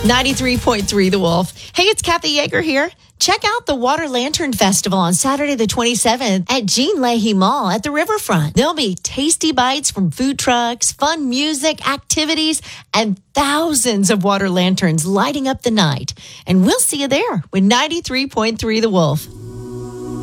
93.3 The Wolf. Hey, it's Kathy Yeager here. Check out the Water Lantern Festival on Saturday the 27th at Jean Leahy Mall at the Riverfront. There'll be tasty bites from food trucks, fun music, activities, and thousands of water lanterns lighting up the night. And we'll see you there with 93.3 The Wolf.